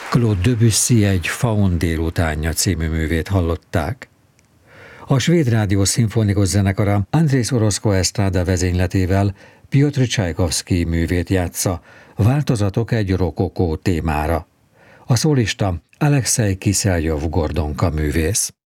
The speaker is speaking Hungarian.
Claude Debussy egy Faun délutánja című művét hallották. A Svéd Rádió Szimfonikus Zenekara Andrés Orozco Estrada vezényletével Piotr Csajkovszky művét játsza, Változatok egy rokokó témára. A szólista Alexei Kiselyov Gordonka művész.